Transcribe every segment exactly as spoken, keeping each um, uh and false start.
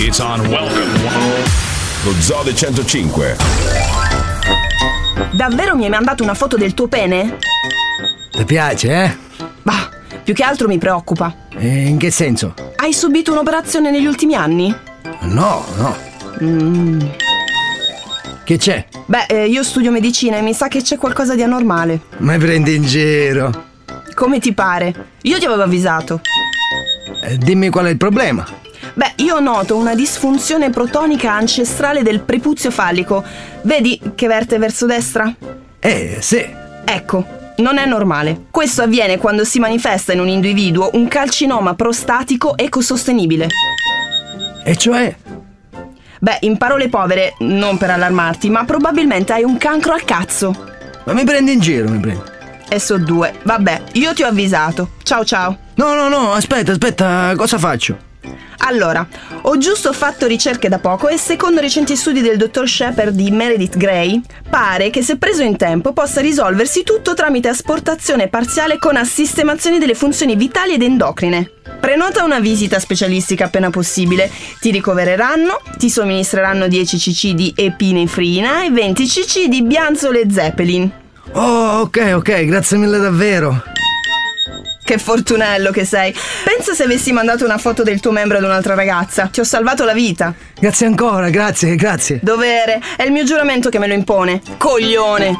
It's on welcome. Lo Zoo del centocinque. Davvero mi hai mandato una foto del tuo pene? Ti piace, eh? Bah, più che altro mi preoccupa. E in che senso? Hai subito un'operazione negli ultimi anni? No, no. Mm. Che c'è? Beh, eh, io studio medicina e mi sa che c'è qualcosa di anormale. Mi prendi in giro. Come ti pare? Io ti avevo avvisato. Eh, dimmi qual è il problema. Beh, io noto una disfunzione protonica ancestrale del prepuzio fallico. Vedi che verte verso destra? Eh, sì. Ecco, non è normale. Questo avviene quando si manifesta in un individuo un calcinoma prostatico ecosostenibile. E cioè? Beh, in parole povere, non per allarmarti, ma probabilmente hai un cancro al cazzo. Ma mi prendi in giro, mi prendi. E so due. Vabbè, io ti ho avvisato. Ciao ciao. No, no, no, aspetta, aspetta, cosa faccio? Allora, ho giusto fatto ricerche da poco e secondo recenti studi del dottor Shepard di Meredith Grey, pare che se preso in tempo possa risolversi tutto tramite asportazione parziale con assistemazione delle funzioni vitali ed endocrine. Prenota una visita specialistica appena possibile. Ti ricovereranno, ti somministreranno dieci cc di epinefrina e venti cc di Bianzole Zeppelin. Oh, ok, ok, grazie mille davvero. Che fortunello che sei. Pensa se avessi mandato una foto del tuo membro ad un'altra ragazza. Ti ho salvato la vita. Grazie ancora, grazie, grazie. Dovere, è il mio giuramento che me lo impone. Coglione.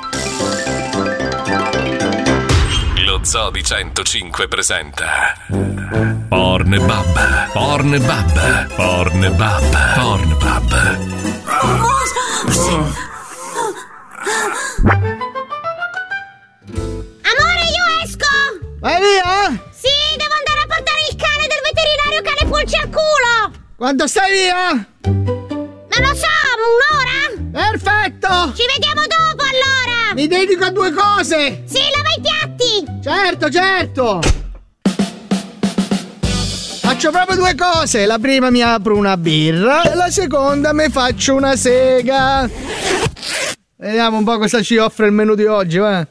Lo Zoo di centocinque presenta Pornbub, Pornbub, Pornbub, Pornbub. Amore, io esco! Vai via? Sì, devo andare a portare il cane del veterinario cane pulce al culo! Quando stai via? Non lo so, un'ora? Perfetto! Ci vediamo dopo allora! Mi dedico a due cose! Sì, lava i piatti! Certo, certo! Faccio proprio due cose. La prima mi apro una birra e la seconda mi faccio una sega. Vediamo un po' cosa ci offre il menù di oggi, va?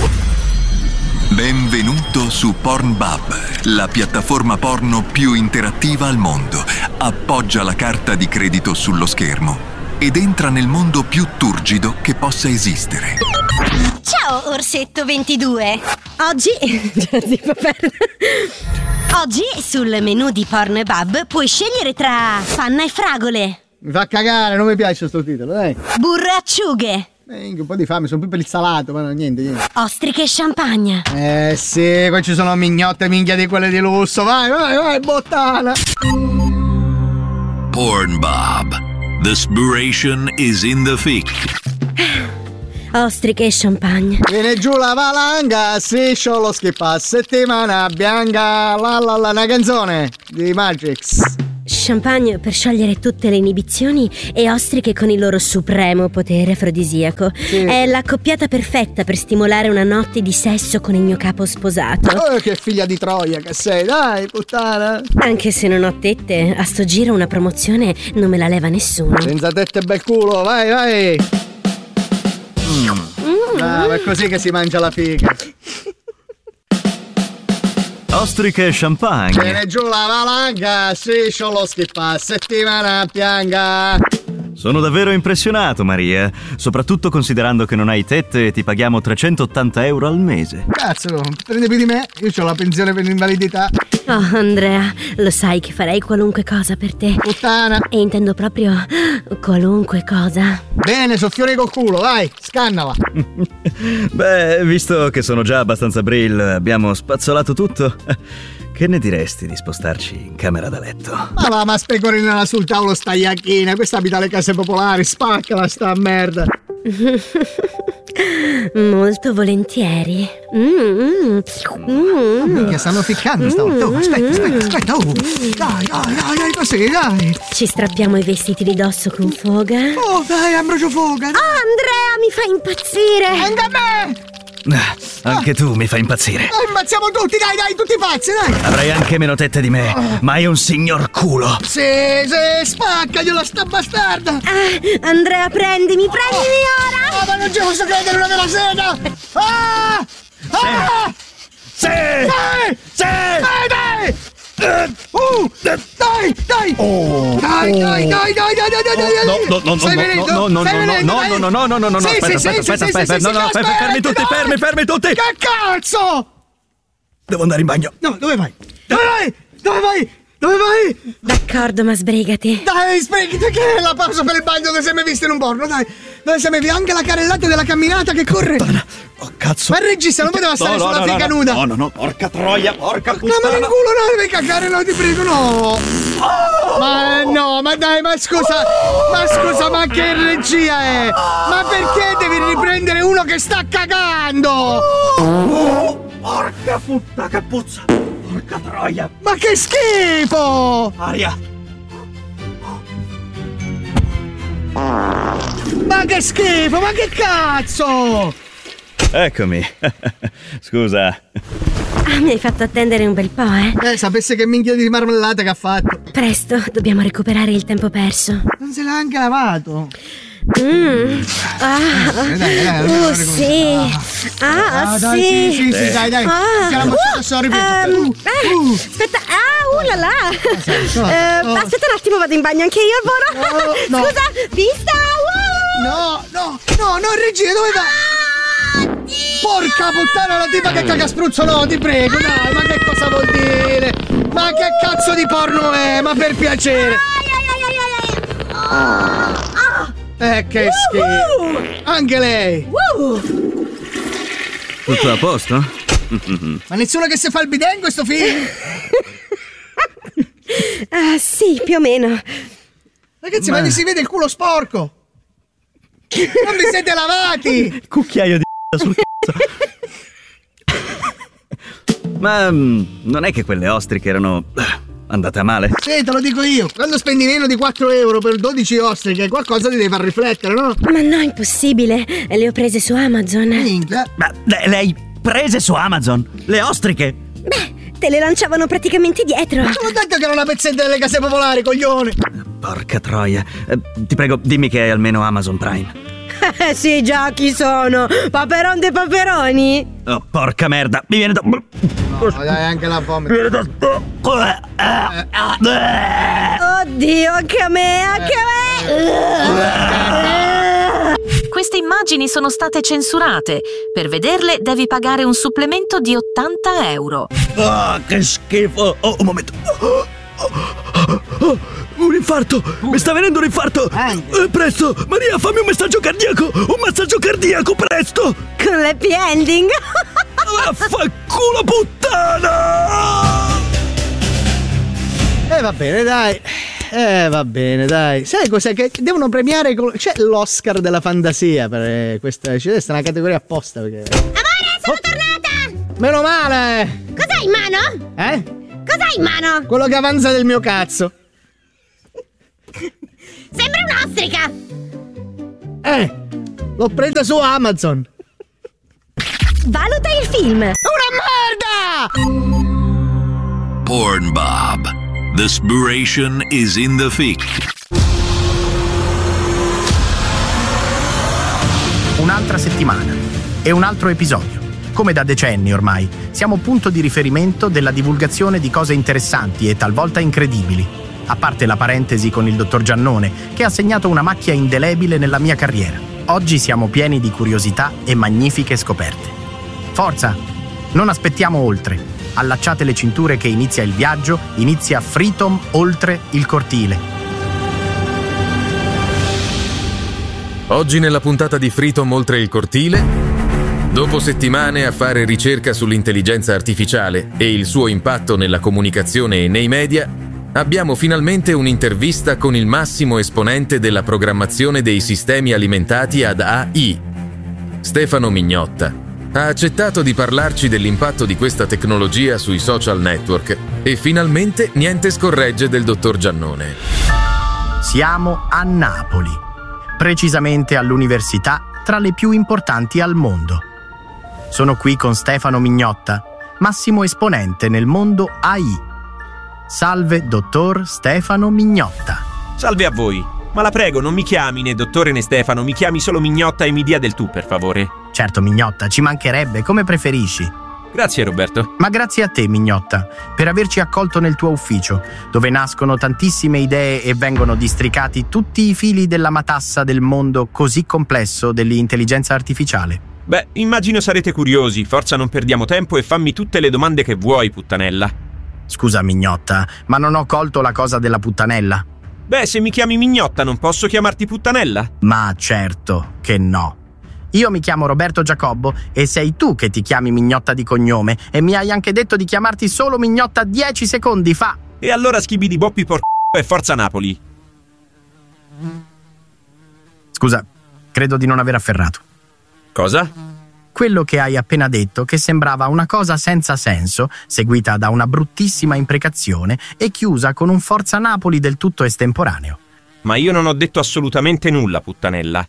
Benvenuto su Pornbub, la piattaforma porno più interattiva al mondo. Appoggia la carta di credito sullo schermo ed entra nel mondo più turgido che possa esistere. Ciao, Orsetto ventidue! Oggi... Oggi sul menù di Pornbub puoi scegliere tra panna e fragole, Mi fa cagare, non mi piace sto titolo, dai. burro e acciughe, Eh, un po' di fame, sono più per il salato, ma no, niente, niente. ostriche e champagne. Eh sì, qua ci sono mignotte minchia di quelle di lusso. Vai, vai, vai, bottana. Pornbub. The spiration is in the thick. Ostriche e champagne. Viene giù la valanga, striscio lo schippa, settimana bianca, la la la, una canzone di Magix. Champagne per sciogliere tutte le inibizioni e ostriche con il loro supremo potere afrodisiaco. Sì. È l'accoppiata perfetta per stimolare una notte di sesso con il mio capo sposato. Oh, che figlia di Troia che sei, dai, puttana. Anche se non ho tette, a sto giro una promozione non me la leva nessuno. Senza tette e bel culo, vai, vai. Mm. Bravo, è così che si mangia la figa. Ostriche e champagne. Viene giù la valanga, striscio lo schippa, settimana pianga. Sono davvero impressionato, Maria. Soprattutto considerando che non hai tette e ti paghiamo trecentottanta euro al mese. Cazzo, prendi più di me, io ho la pensione per l'invalidità. Oh, Andrea, lo sai che farei qualunque cosa per te. Puttana. E intendo proprio qualunque cosa. Bene, soffiori col culo, vai, scannala. Beh, visto che sono già abbastanza brill, abbiamo spazzolato tutto. Che ne diresti di spostarci in camera da letto? Ma va, ma specorinala sul tavolo sta iacchina, questa abita le case popolari, spaccala sta merda. Molto volentieri. Mm, mm. Minchia, stanno ficcando stavolta. Oh, aspetta, aspetta, aspetta. Oh. Dai, dai, dai, dai, così, dai. Ci strappiamo i vestiti di dosso con foga. Oh, dai, ambrocio foga. Oh, Andrea, mi fa impazzire. Anche a me. Anche tu mi fai impazzire. Eh, ammazziamo tutti, dai, dai, tutti pazzi, dai. Avrai anche meno tette di me, oh. ma hai un signor culo. Sì, sì, spaccagliela sta bastarda. Ah, Andrea, prendimi, prendimi oh. ora. Oh, ma non ci posso credere, una vera sega. Ah! Ah! Sì! Dai! Sì! Dai, dai! Uh, dai, dai! Oh, dai, oh. dai, dai, dai, dai, dai, dai, dai, No, no, no, no, Stai no, venendo? no, no, Stai no, venendo? no, Dai. no, no, no, no, no, no, Sì, aspetta, sì, aspetta, sì, aspetta, sì, aspetta, sì, no, sì, no, sì, fermi, aspetta, fermi tutti, no. fermi, fermi tutti! Che cazzo? Devo andare in bagno. No, dove vai? Dove vai? Dove vai? Dove vai? D'accordo, ma sbrigati. Dai, sbrigati, che è la pausa per il bagno dove sei mai visto in un porno, dai. Dove sei mai visto anche la carrellata della camminata che corre. Oh, cazzo. Ma il regista non poteva stare No, no, sulla no, figa no, nuda. No, no, no, porca troia, porca No, puttana. ma nel culo no, devi cagare, no, ti prego, no. Ma no, ma dai, ma scusa, ma scusa, ma che regia è? Ma perché devi riprendere uno che sta cagando? Oh, porca puttana, che puzza. Porca troia. Ma che schifo! Aria. Ma che schifo, ma che cazzo! Eccomi. Scusa. Ah, mi hai fatto attendere un bel po', eh? Eh, sapesse che minchia di marmellata che ha fatto. Presto, dobbiamo recuperare il tempo perso. Non se l'ha anche lavato. Mm. Ah, dai, dai, dai, uh, dai, sì. Ah, Ah, dai, sì. sì, sì, sì, dai, dai. Ah, Che la mozzata sto ripeto. ehm, Uh, eh, uh. Aspetta, ah, uh là là. Aspetta, Eh, oh. aspetta un attimo, vado in bagno anche io, Alvoro. Oh, no. Scusa, vista. Uh. No, no, no, no, regia, dove va? Porca puttana, la tipa che caga spruzzo, no, ti prego, dai, ma che cosa vuol dire? Ma che cazzo di porno è? Ma per piacere. Eh, che schifo. Anche lei. Tutto a posto? Ma nessuno che si fa il bidet in questo film? Ah, sì, più o meno. Ragazzi, ma, ma vi si vede il culo sporco. Non vi siete lavati. Cucchiaio di sul cazzo. Ma mm, non è che quelle ostriche erano andate a male? Sì, te lo dico io. Quando spendi meno di quattro euro per dodici ostriche, qualcosa ti deve far riflettere, no? Ma no, impossibile. Le ho prese su Amazon. Minchia. Ma le, le hai prese su Amazon? Le ostriche? Beh, te le lanciavano praticamente dietro. Ma te l'ho detto che era una pezzetta delle case popolari, coglione. Porca troia. Eh, ti prego, dimmi che hai almeno Amazon Prime. Eh sì, già, chi sono? Paperon dei paperoni? Oh, porca merda, mi viene da... No, dai, anche la vomito. Mi viene da... Oddio, anche a me, anche a me! Queste immagini sono state censurate. Per vederle devi pagare un supplemento di ottanta euro. Ah, che schifo. Oh, un momento. Oh, oh, oh, oh, un infarto. Mi sta venendo un infarto. Eh, presto, Maria, fammi un massaggio cardiaco. Un massaggio cardiaco, presto. Con l'happy ending. Vaffanculo, puttana. Eh, va bene, dai. Eh, va bene, dai. Sai cos'è? Che devono premiare. Col... C'è l'Oscar della fantasia per eh, questa. C'è questa è una categoria apposta. Perché... Amore, sono Oh. tornata! Meno male! Cos'hai in mano? Eh? Cos'hai in mano? Quello che avanza del mio cazzo. Sembra un'ostrica! Eh! L'ho presa su Amazon. Valuta il film! Una merda! Pornbob. The inspiration is in the fic. Un'altra settimana e un altro episodio. Come da decenni ormai, siamo punto di riferimento della divulgazione di cose interessanti e talvolta incredibili. A parte la parentesi con il dottor Giannone, che ha segnato una macchia indelebile nella mia carriera. Oggi siamo pieni di curiosità e magnifiche scoperte. Forza! Non aspettiamo oltre. Allacciate le cinture che inizia il viaggio, inizia Freedom oltre il cortile. Oggi nella puntata di Freedom oltre il cortile, dopo settimane a fare ricerca sull'intelligenza artificiale e il suo impatto nella comunicazione e nei media, abbiamo finalmente un'intervista con il massimo esponente della programmazione dei sistemi alimentati ad A I. Stefano Mignotta ha accettato di parlarci dell'impatto di questa tecnologia sui social network e finalmente niente scorregge del dottor Giannone. Siamo a Napoli, precisamente all'università tra le più importanti al mondo. Sono qui con Stefano Mignotta, massimo esponente nel mondo A I. Salve, dottor Stefano Mignotta. Salve a voi, ma la prego non mi chiami né dottore né Stefano, mi chiami solo Mignotta e mi dia del tu, per favore. Certo, Mignotta, ci mancherebbe, come preferisci. Grazie Roberto. Ma grazie a te, Mignotta, per averci accolto nel tuo ufficio, dove nascono tantissime idee e vengono districati tutti i fili della matassa del mondo così complesso dell'intelligenza artificiale. Beh, immagino sarete curiosi, forza non perdiamo tempo e fammi tutte le domande che vuoi, puttanella. Scusa, Mignotta, ma non ho colto la cosa della puttanella. Beh, se mi chiami Mignotta non posso chiamarti puttanella? Ma certo che no. Io mi chiamo Roberto Giacobbo e sei tu che ti chiami Mignotta di cognome e mi hai anche detto di chiamarti solo Mignotta dieci secondi fa. E allora schibidi boppi por c***o e forza Napoli. Scusa, credo di non aver afferrato. Cosa? Quello che hai appena detto, che sembrava una cosa senza senso, seguita da una bruttissima imprecazione e chiusa con un forza Napoli del tutto estemporaneo. Ma io non ho detto assolutamente nulla, puttanella.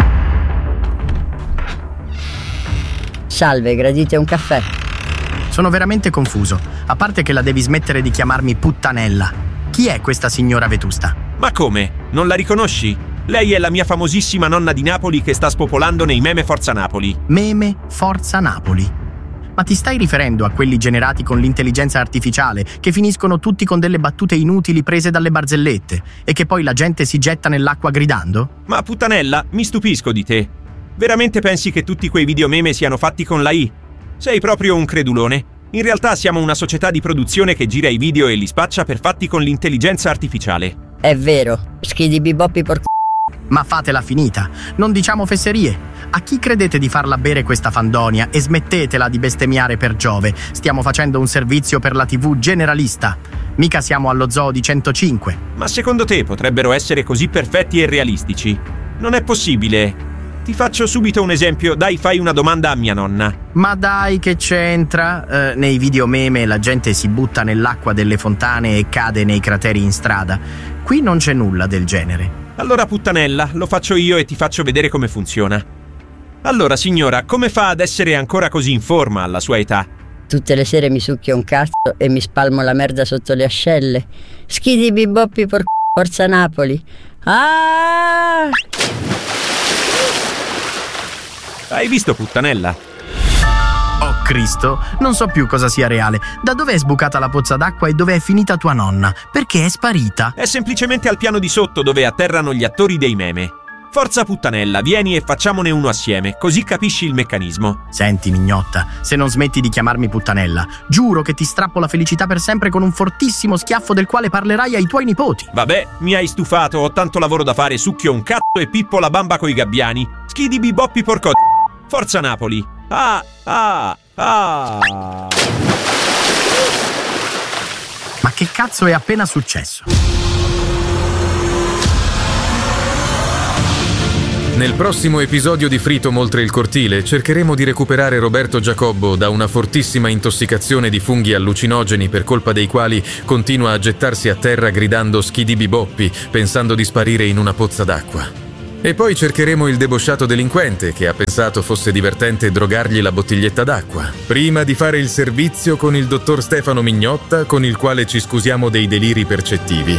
Salve, gradite un caffè? Sono veramente confuso, a parte che la devi smettere di chiamarmi puttanella. Chi è questa signora vetusta? Ma come? Non la riconosci? Lei è la mia famosissima nonna di Napoli che sta spopolando nei meme Forza Napoli. Meme Forza Napoli? Ma ti stai riferendo a quelli generati con l'intelligenza artificiale, che finiscono tutti con delle battute inutili prese dalle barzellette e che poi la gente si getta nell'acqua gridando? Ma puttanella, mi stupisco di te. Veramente pensi che tutti quei video meme siano fatti con la I? Sei proprio un credulone. In realtà siamo una società di produzione che gira i video e li spaccia per fatti con l'intelligenza artificiale. È vero, schidibiboppi por c***o. Ma fatela finita, non diciamo fesserie. A chi credete di farla bere questa fandonia e smettetela di bestemmiare per Giove? Stiamo facendo un servizio per la tivù generalista. Mica siamo allo Zoo di centocinque. Ma secondo te potrebbero essere così perfetti e realistici? Non è possibile. Ti faccio subito un esempio, dai, fai una domanda a mia nonna. Ma dai, che c'entra? Eh, nei video meme la gente si butta nell'acqua delle fontane e cade nei crateri in strada. Qui non c'è nulla del genere. Allora puttanella, lo faccio io e ti faccio vedere come funziona. Allora signora, come fa ad essere ancora così in forma alla sua età? Tutte le sere mi succhio un cazzo e mi spalmo la merda sotto le ascelle. Schidibiboppi por c***o, Forza Napoli. Ah! Hai visto, puttanella? Oh Cristo, non so più cosa sia reale. Da dove è sbucata la pozza d'acqua e dove è finita tua nonna? Perché è sparita? È semplicemente al piano di sotto dove atterrano gli attori dei meme. Forza puttanella, vieni e facciamone uno assieme, così capisci il meccanismo. Senti, Mignotta, se non smetti di chiamarmi puttanella, giuro che ti strappo la felicità per sempre con un fortissimo schiaffo del quale parlerai ai tuoi nipoti. Vabbè, mi hai stufato, ho tanto lavoro da fare, succhio un cazzo e pippo la bamba coi gabbiani. Schidibiboppi porco. Forza Napoli! Ah! Ah! Ah! Ma che cazzo è appena successo? Nel prossimo episodio di Freedom Oltre il Cortile cercheremo di recuperare Roberto Giacobbo da una fortissima intossicazione di funghi allucinogeni per colpa dei quali continua a gettarsi a terra gridando schidibiboppi, pensando di sparire in una pozza d'acqua. E poi cercheremo il debosciato delinquente che ha pensato fosse divertente drogargli la bottiglietta d'acqua, prima di fare il servizio con il dottor Stefano Mignotta, con il quale ci scusiamo dei deliri percettivi.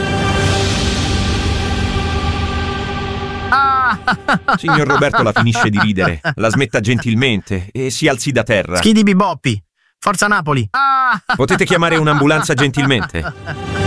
Signor Roberto la finisce di ridere, la smetta gentilmente e si alzi da terra. Schidibiboppi, Forza Napoli. Potete chiamare un'ambulanza gentilmente?